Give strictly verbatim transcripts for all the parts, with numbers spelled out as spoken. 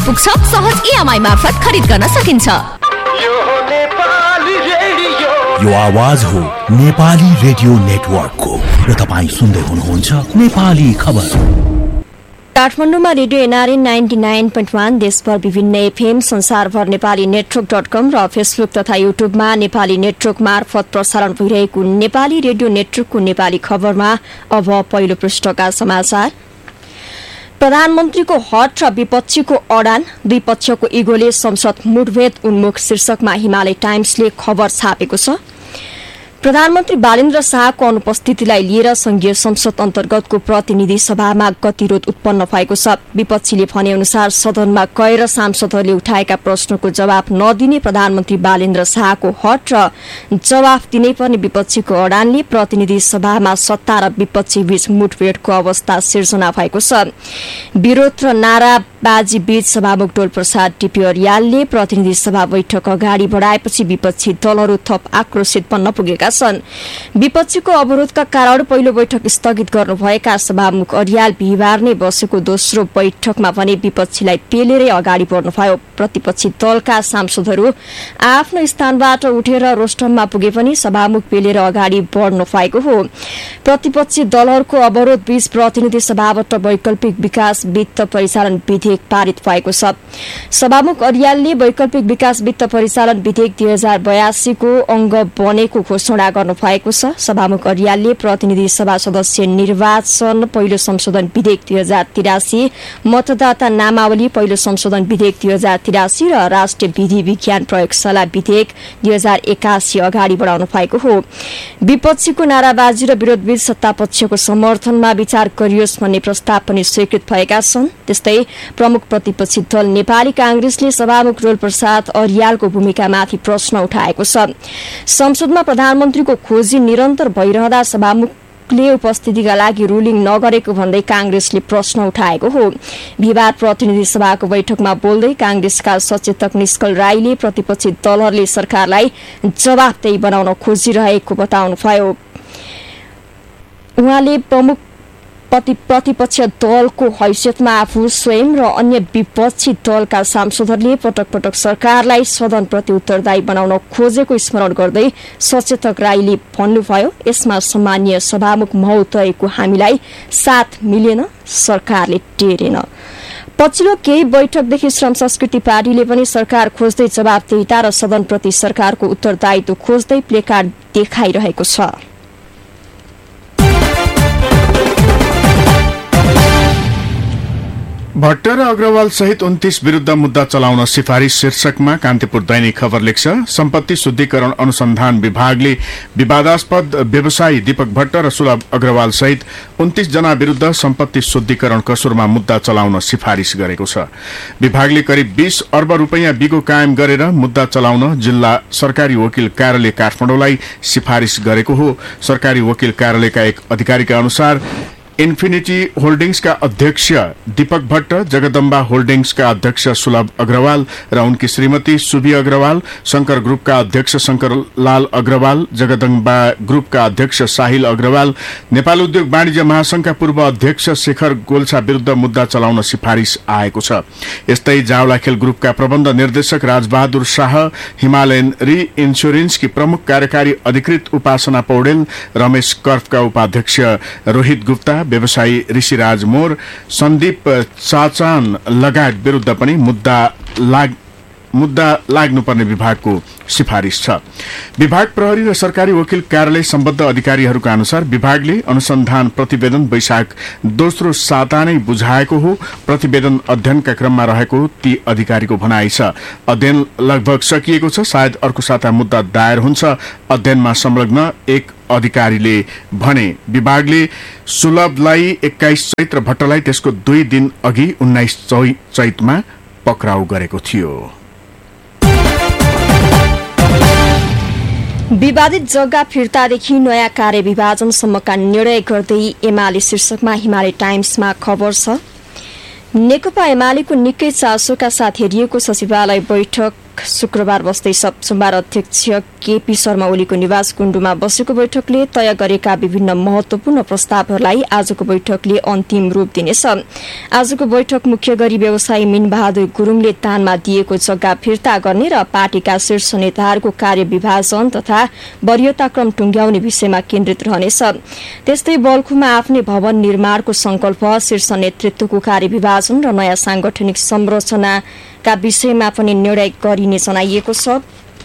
पुग्छ, सहज इएमआई मार्फत खरिद गर्न सकिन्छ। यो आवाज हो नेपाली रेडियो नेटवर्कको र तपाईँ सुन्दै हुनुहुन्छ नेपाली खबर। काठमाडौँमा radio NRN ninety nine point one, देशभर विभिन्न एफएम, संसारभर नेपाली नेटवर्क डट कम र फेसबुक तथा युट्युबमा नेपाली नेटवर्क मार्फत प्रसारण भइरहेको नेपाली रेडियो नेटवर्कको नेपाली खबरमा अब पहिलो पृष्ठका समाचार। प्रधानमन्त्रीको हट र विपक्षीको अडान, दुई पक्षको इगोले संसद मुठभेद उन्मुख शीर्षकमा हिमालय टाइम्सले खबर छापेको छ। प्रधानमन्त्री बालेन्द्र शाहको अनुपस्थितिलाई लिएर संघीय संसद अन्तर्गतको प्रतिनिधि सभामा गतिरोध उत्पन्न भएको छ। विपक्षीले भने अनुसार सदनमा गएर सांसदहरूले उठाएका प्रश्नको जवाब नदिने प्रधानमन्त्री बालेन्द्र शाहको हट र जवाफ दिनै पर्ने विपक्षीको अडानले प्रतिनिधि सभामा सत्ता र विपक्षी बीच मुठभेडको अवस्था सिर्जना भएको छ। विरोध र नाराबाजी बीच सभामुख डोल प्रसाद टिपी अर्यालले प्रतिनिधि सभा बैठक अगाडि बढाएपछि विपक्षी दलहरू थप आक्रोशित बन्न पुगेका छन्। विपक्षीको अवरोधका कारण पहिलो बैठक स्थगित गर्नुभएका सभामुख अर्याल बिहिबार नै बसेको दोस्रो बैठकमा भने विपक्षीलाई पेलेरै अगाडि बढ्नुभयो। प्रतिपक्षी दलका सांसदहरू आफ्नो स्थानबाट उठेर रोस्टममा पुगे पनि सभामुख पेलेर अगाडि बढ्नु पाएको हो। प्रतिपक्षी दलहरूको अवरोध बीच प्रतिनिधि सभाबाट वैकल्पिक विकास वित्त परिचालन विधेयक पारित भएको छ। सभामुख अर्यालले वैकल्पिक विकास वित्त परिचालन विधेयक दुई हजार बयासीको अंग बनेको घोषणा गर्नु भएको छ। सभामुख अर्यालले प्रतिनिधि सभा सदस्य निर्वाचन पहिलो संशोधन विधेयक दुई हजार तिरासी, मतदाता नामावली पहिलो संशोधन विधेयक दुई हजार तिरासी र राष्ट्रिय विधि विज्ञान प्रयोगशाला विधेयक दुई हजार एकासी अगाडि बढाउनु भएको हो। विपक्षीको नाराबाजी र विरोधबीच सत्तापक्षको समर्थनमा विचार गरियोस् भन्ने प्रस्ताव पनि स्वीकृत भएका छन्। त्यस्तै प्रमुख प्रतिपक्षी दल नेपाली कांग्रेसले सभामुख डोल प्रसाद अर्यालको भूमिकामाथि प्रश्न उठाएको छ। संसदमा प्रधानमन्त्रीको खोजी निरन्तर भइरहँदा सभामुखले उपस्थितिका लागि रुलिङ नगरेको भन्दै कांग्रेसले प्रश्न उठाएको हो। बिहिबार प्रतिनिधि सभाको बैठकमा बोल्दै कांग्रेसका सचेतक निष्कल राईले प्रतिपक्षी दलहरूले सरकारलाई जवाफदेही बनाउन खोजिरहेको बताउनुभयो। उहाँले प्रमुख प्रतिपक्ष दलको हैसियतमा आफू स्वयं र अन्य विपक्षी दलका सांसदहरूले पटक पटक सरकारलाई सदनप्रति उत्तरदायी बनाउन खोजेको स्मरण गर्दै सचेतक राईले भन्नुभयो, यसमा सामान्य सभामुख महोदयको हामीलाई साथ मिलेन, सरकारले टेरेन। पछिल्लो केही बैठकदेखि श्रम संस्कृति पार्टीले पनि सरकार खोज्दै जवाफदेहिता र सदनप्रति सरकारको उत्तरदायित्व खोज्दै प्लेकार्ड देखाइरहेको छ। भट्ट र अग्रवाल सहित उन्तीस विरूद्ध मुद्दा चलाउन सिफारिश शीर्षकमा कान्तिपुर दैनिक खबर लेख्छ। सम्पत्ति शुद्धिकरण अनुसन्धान विभागले विवादास्पद व्यवसायी दीपक भट्ट र सुलभ अग्रवाल सहित उन्तीस जना विरूद्ध सम्पत्ति शुद्धिकरण कसुरमा मुद्दा चलाउन सिफारिश गरेको छ। विभागले करिब बीस अर्ब रूपैयाँ बिगो कायम गरेर मुद्दा चलाउन जिल्ला सरकारी वकिल कार्यालय काठमाडौँलाई सिफारिश गरेको हो। सरकारी वकिल कार्यालयका एक अधिकारीका अनुसार इन्फिनिटी होल्डिंग्सका अध्यक्ष दीपक भट्ट, जगदम्बा होल्डिंग्सका अध्यक्ष सुलभ अग्रवाल र उनकी श्रीमती सुभी अग्रवाल, शंकर ग्रुपका अध्यक्ष शंकर लाल अग्रवाल, जगदम्बा ग्रुपका अध्यक्ष साहिल अग्रवाल, नेपाल उद्योग वाणिज्य महासंघका पूर्व अध्यक्ष शेखर गोल्छा विरूद्ध मुद्दा चलाउन सिफारिश आएको छ। यस्तै जावलाखेल ग्रुपका प्रबन्ध निर्देशक राजबहादुर शाह, हिमालयन रि इन्स्योरेन्सकी प्रमुख कार्यकारी अधिकृत उपासना पौडेल, रमेश कर्फका उपाध्यक्ष रोहित गुप्ता, व्यवसायी ऋषिराज मोर, सन्दीप चाचान लगायत विरूद्ध पनि मुद्दा लाग मुद्दा लाग्नुपर्ने विभागको सिफारिश छ। विभाग प्रहरी र सरकारी वकिल कार्यालय सम्बद्ध अधिकारीहरूका अनुसार विभागले अनुसन्धान प्रतिवेदन वैशाख दोस्रो साता नै बुझाएको हो। प्रतिवेदन अध्ययनका क्रममा रहेको ती अधिकारीको भनाइ छ। अध्ययन लगभग सकिएको छ, सायद अर्को साता मुद्दा दायर हुन्छ, अध्ययनमा संलग्न एक अधिकारीले भने। विभागले सुलभलाई एक्काइस चैत र भट्टलाई त्यसको दुई दिन अघि उन्नाइस चैतमा पक्राउ गरेको थियो। विवादित जग्गा फिर्तादेखि नयाँ कार्य विभाजनसम्मका निर्णय गर्दै एमाले शीर्षकमा हिमालय टाइम्समा खबर छ। नेकपा एमालेको निकै चासोका साथ हेरिएको सचिवालय बैठक शुक्रबार बस्दैछ। सोमबार अध्यक्ष केपी शर्मा ओलीको निवास कुण्डुमा बसेको बैठकले तय गरेका विभिन्न महत्वपूर्ण प्रस्तावहरूलाई आजको बैठकले अन्तिम रूप दिनेछ। आजको बैठक मुख्य गरी व्यवसायी मीनबहादुर गुरुङले दानमा दिएको जग्गा फिर्ता गर्ने र पार्टीका शीर्ष नेताहरूको कार्य विभाजन तथा वरियताक्रम टुंग्याउने विषयमा केन्द्रित रहनेछ। त्यस्तै बल्खुमा आफ्नै भवन निर्माणको संकल्प, शीर्ष नेतृत्वको कार्य विभाजन र नयाँ सांगठनिक संरचनाका विषयमा पनि निर्णय गरिने जनाइएको छ।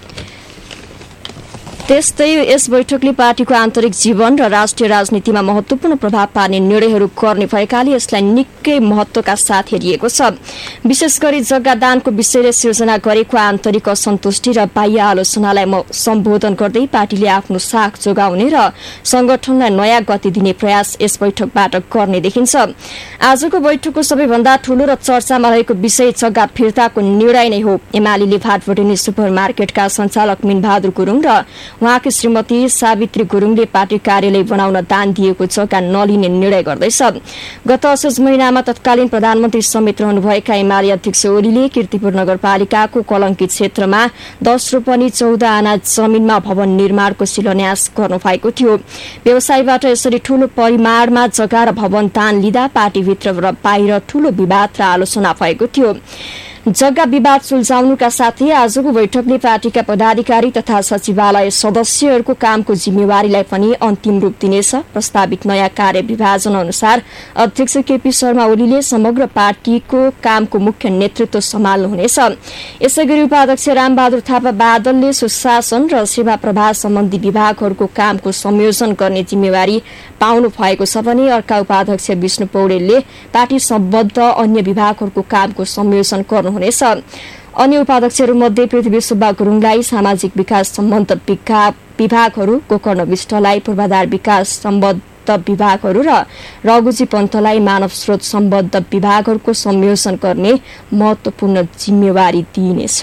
त्यस्तै यस बैठकले पार्टीको आन्तरिक जीवन र राष्ट्रिय राजनीतिमा महत्वपूर्ण प्रभाव पार्ने निर्णयहरू गर्ने भएकाले यसलाई निकै महत्वका साथ हेरिएको छ। विशेष गरी जग्गा दानको विषयले सिर्जना गरेको आन्तरिक असन्तुष्टि र बाह्य आलोचनालाई सम्बोधन गर्दै पार्टीले आफ्नो साख जोगाउने र संगठनलाई नयाँ गति दिने प्रयास यस बैठकबाट गर्ने देखिन्छ। आजको बैठकको सबैभन्दा ठूलो र चर्चामा रहेको विषय जग्गा फिर्ताको निर्णय नै हो। एमाले भाटबटेनी सुपर मार्केटका सञ्चालक मीनबहादुर गुरुङ र उहाँकी श्रीमती सावित्री गुरुङले पार्टी कार्यालय बनाउन दान दिएको जग्गा नलिने निर्णय गर्दैछ। गत असोज महिनामा तत्कालीन प्रधानमन्त्री समेत रहनुभएका एमाले अध्यक्ष ओलीले कीर्तिपुर नगरपालिकाको कलंकी क्षेत्रमा दश रोपनी चौध आना जमिनमा भवन निर्माणको शिलान्यास गर्नुभएको थियो। व्यवसायीबाट यसरी ठूलो परिमाणमा जग्गा र भवन दान लिँदा पार्टीभित्र र बाहिर ठूलो विवाद र आलोचना भएको थियो। जग्गा विवाद सुल्झाउनुका साथै आजको बैठकले पार्टीका पदाधिकारी तथा सचिवालय सदस्यहरूको कामको जिम्मेवारीलाई पनि अन्तिम रूप दिनेछ। प्रस्तावित नयाँ कार्य विभाजन अनुसार अध्यक्ष केपी शर्मा ओलीले समग्र पार्टीको कामको मुख्य नेतृत्व सम्हाल्नुहुनेछ। यसैगरी उपाध्यक्ष रामबहादुर थापा बादलले सुशासन र सेवा प्रवाह सम्बन्धी विभागहरूको कामको संयोजन गर्ने जिम्मेवारी पाउनु भएको छ भने अर्का उपाध्यक्ष विष्णु पौडेलले पार्टी सम्बद्ध अन्य विभागहरूको कामको संयोजन गर्नु हुनेछ। अन्य उपाध्यक्षहरूमध्ये पृथ्वी सुब्बा गुरुङलाई सामाजिक विकास सम्बन्ध विभागहरू, गोकर्ण विष्टलाई पूर्वाधार विकास सम्बद्ध विभागहरू र रघुजी पन्तलाई मानव स्रोत सम्बद्ध विभागहरूको संयोजन गर्ने महत्वपूर्ण जिम्मेवारी दिइनेछ।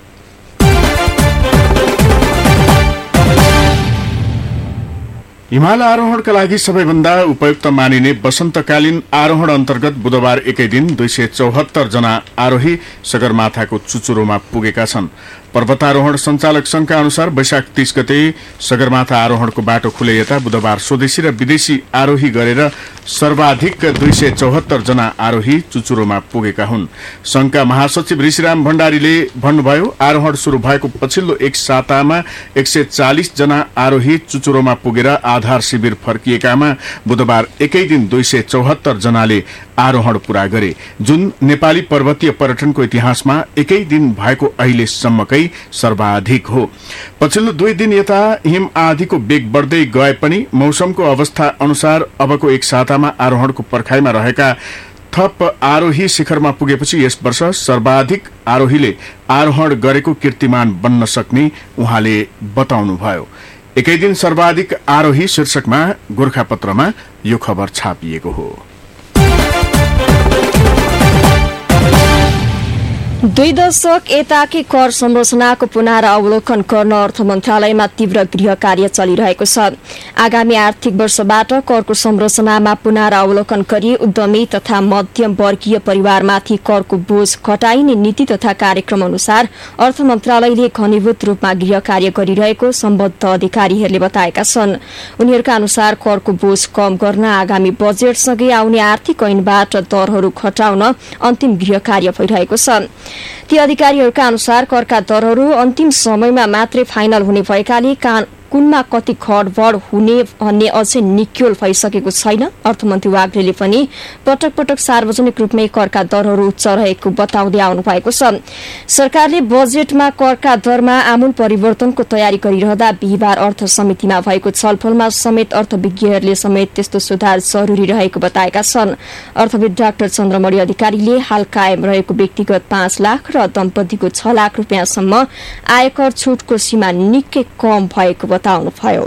हिमाल आरोहणका लागि सबैभन्दा उपयुक्त मानिने वसन्तकालीन आरोहण अन्तर्गत बुधबार एकै दिन दुई सय चौहत्तर जना आरोही सगरमाथाको चुचुरोमा पुगेका छन्। पर्वतारोहण संचालक संघका अनुसार वैशाख तीस गते सगरमाथा आरोहणको बाटो खुले यता बुधबार स्वदेशी र विदेशी आरोही गरेर सर्वाधिक दुई सय चौहत्तर जना आरोही चुचुरोमा पुगेका हुन्। संघका महासचिव ऋषिराम भण्डारीले भन्नुभयो, आरोहण शुरू भएको पछिल्लो एक सातामा एक सय चालिस जना आरोही चुचुरोमा पुगेर आधार शिविर फर्किएकामा बुधबार एकै दिन दुई सय चौहत्तर जनाले आरोहण पूरा गरे, जुन नेपाली पर्वतीय पर्यटनको इतिहासमा एकै दिन भएको अहिलेसम्मकै सर्वाधिक हो। पछिल्लो दुई दिन यता हिम आँधीको वेग बढ्दै गए पनि मौसमको अवस्था अनुसार अबको एक सातामा आरोहणको पर्खाइमा रहेका थप आरोही शिखरमा पुगेपछि यस वर्ष सर्वाधिक आरोहीले आरोहण गरेको कीर्तिमान बन्न सक्ने उहाँले बताउनुभयो। एकै दिन सर्वाधिक आरोही शीर्षकमा गोरखापत्रमा यो खबर छापिएको हो। दुई दशक यताकै कर संरचनाको पुनरावलोकन गर्न अर्थ मन्त्रालयमा तीव्र गृह कार्य चलिरहेको छ। आगामी आर्थिक वर्षबाट करको संरचनामा पुनरावलोकन गरी उद्यमी तथा मध्यम वर्गीय परिवारमाथि करको बोझ घटाइने नीति तथा कार्यक्रम अनुसार अर्थ मन्त्रालयले घनीभूत रूपमा गृह कार्य गरिरहेको सम्बद्ध अधिकारीहरूले बताएका छन्। उनीहरूका अनुसार करको बोझ कम गर्न आगामी बजेटसँगै आउने आर्थिक ऐनबाट दरहरू घटाउन अन्तिम गृह कार्य भइरहेको छ। ती अधिकारीहरूका अनुसार करका दरहरू अन्तिम समयमा मात्रै फाइनल हुने भएकाले कुनमा कति घटबढ हुने भन्ने अझै निक्योल भइसकेको छैन। अर्थमन्त्री वाग्लेले पनि पटक पटक सार्वजनिक रूपमै करका दरहरू उच्च रहेको बताउँदै आउनु भएको छ। सरकारले बजेटमा करका दरमा आमूल परिवर्तनको तयारी गरिरहँदा बिहिबार अर्थ समितिमा भएको छलफलमा समेत अर्थविज्ञहरूले समेत त्यस्तो सुधार जरुरी रहेको बताएका छन्। अर्थविद डाक्टर चन्द्रमणि अधिकारीले हाल कायम रहेको व्यक्तिगत पाँच लाख र दम्पतिको छ लाख रुपियाँसम्म आयकर छुटको सीमा निकै कम भएको बताउनुभयो।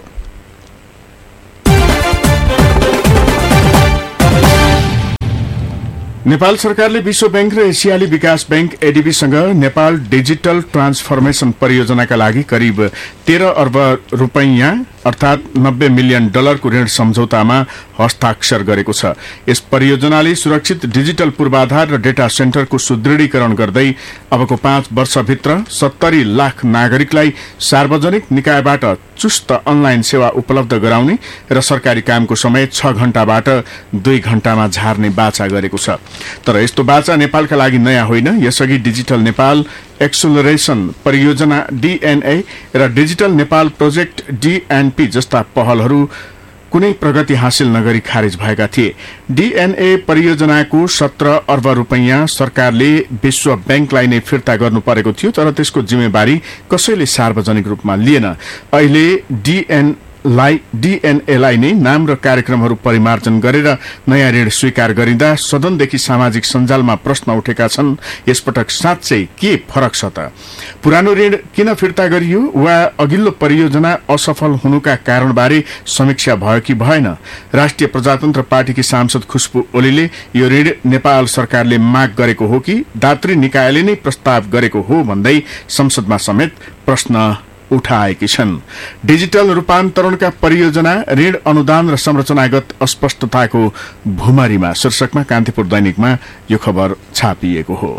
नेपाल सरकारले विश्व बैंक र एसियाली विकास बैंक एडीबीसँग नेपाल डिजिटल ट्रान्सफर्मेशन परियोजनाका लागि करिब तेह्र अर्ब रुपैयाँ अर्थात नब्बे मिलियन डलरको ऋण सम्झौतामा हस्ताक्षर गरेको छ। यस परियोजनाले सुरक्षित डिजिटल पूर्वाधार र डेटा सेन्टरको सुदृढीकरण गर्दै अबको पाँच वर्षभित्र सत्तरी लाख नागरिकलाई सार्वजनिक निकायबाट चुस्त अनलाइन सेवा उपलब्ध गराउने र सरकारी कामको समय छ घण्टाबाट दुई घण्टामा झार्ने बाचा गरेको छ। तर यस्तो बाचा नेपालका लागि नयाँ होइन। यसअघि डिजिटल नेपाल एक्सुलरेसन परियोजना डीएनए र डिजिटल नेपाल प्रोजेक्ट डीएनपी जस्ता पहलहरू कुनै प्रगति हासिल नगरी खारेज भएका थिए। डीएनए परियोजनाको सत्र अर्ब रुपैयाँ सरकारले विश्व बैंकलाई नै फिर्ता गर्नु परेको थियो, तर त्यसको जिम्मेवारी कसैले सार्वजनिक रूपमा लिएन। अहिले डीएन लाई डीएनएलाई नै नाम र कार्यक्रमहरू परिमार्जन गरेर नयाँ ऋण स्वीकार गरिँदा सदनदेखि सामाजिक सञ्जालमा प्रश्न उठेका छन्। यसपटक साँच्चै के फरक छ त? पुरानो ऋण किन फिर्ता गरियो वा अघिल्लो परियोजना असफल हुनुका कारणबारे समीक्षा भयो कि भएन? राष्ट्रिय प्रजातन्त्र पार्टीकी सांसद खुशबु ओलीले यो ऋण नेपाल सरकारले माग गरेको हो कि दात्री निकायले नै प्रस्ताव गरेको हो भन्दै संसदमा समेत प्रश्न उठाएकी छन्। डिजिटल रूपान्तरणका परियोजना, ऋण अनुदान र संरचनागत अस्पष्टताको भूमरीमा शीर्षकमा कान्तिपुर दैनिकमा यो खबर छापिएको हो।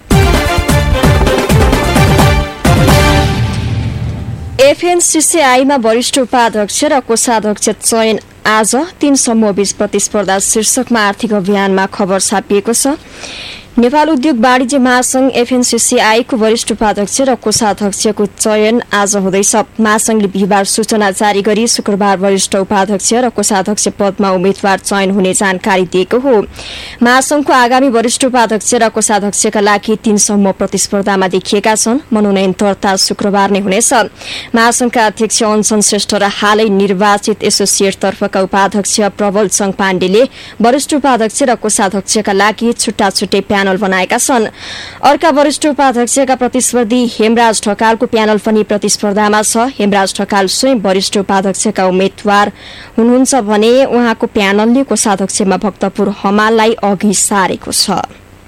एफएनसीसीआईमा वरिष्ठ उपाध्यक्ष र कोषाध्यक्ष चयन आज तीन समूहबीच प्रतिस्पर्धा शीर्षकमा आर्थिक अभियानमा खबर छापिएको छ। नेपाल उद्योग वाणिज्य महासंघ एफएनसीसीआईको वरिष्ठ उपाध्यक्ष र कोषाध्यक्षको चयन आज हुँदैछ। महासंघले बिहिबार सूचना जारी गरी शुक्रबार वरिष्ठ उपाध्यक्ष र कोषाध्यक्ष पदमा उम्मेद्वार चयन हुने जानकारी दिएको हो। महासंघको आगामी वरिष्ठ उपाध्यक्ष र कोषाध्यक्षका लागि तीन समूह प्रतिस्पर्धामा देखिएका छन्। मनोनयन दर्ता शुक्रबार नै हुनेछ। महासंघका अध्यक्ष अञ्चन श्रेष्ठ र हालै निर्वाचित एसोसिएट तर्फका उपाध्यक्ष प्रबल चङ पाण्डेले वरिष्ठ उपाध्यक्ष र कोषाध्यक्षका लागि छुट्टा छुट्टै प्यानल बनाएका छन्। अर्का वरिष्ठ उपाध्यक्षका प्रतिस्पर्धी हेमराज ढकालको प्यानल पनि प्रतिस्पर्धामा छ। हेमराज ढकाल स्वयं वरिष्ठ उपाध्यक्षका उम्मेद्वार हुनुहुन्छ भने उहाँको प्यानलले कोषाध्यक्षमा भक्तपुर हमाललाई अघि सारेको छ।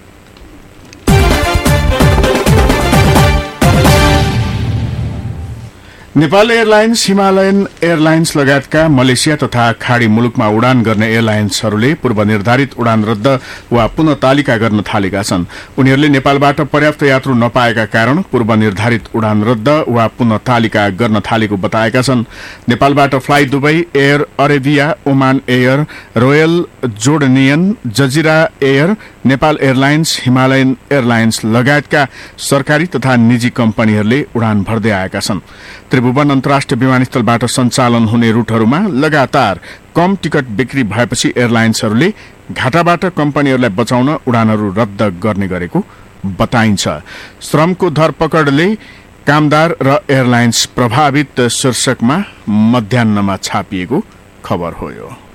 नेपाल एयरलाइन्स, हिमालयन एयरलाइन्स लगायतका मलेसिया तथा खाड़ी मुलुकमा उडान गर्ने एयरलाइन्सहरूले पूर्व निर्धारित उडान रद्द वा पुनः तालिका गर्न थालेका छन्। उनीहरूले नेपालबाट पर्याप्त यात्रु नपाएका कारण पूर्व निर्धारित उडान रद्द वा पुनः तालिका गर्न थालेको बताएका छन्। नेपालबाट fly Dubai, air Arabia, Oman air, royal जोर्डनियन, Jazeera air, Nepal airlines, Himalayan airlines लगायतका सरकारी तथा निजी कम्पनीहरूले उडान भर्दै आएका छन्। त्रिभुवन अन्तर्राष्ट्रिय विमानस्थलबाट सञ्चालन हुने रूटहरूमा लगातार कम टिकट बिक्री भएपछि एयरलाइन्सहरूले घाटाबाट कम्पनीहरूलाई बचाउन उडानहरू रद्द गर्ने गरेको बताइन्छ। श्रमको धरपकडले कामदार र एयरलाइन्स प्रभावित शीर्षकमा मध्याह्नमा छापिएको खबर हो।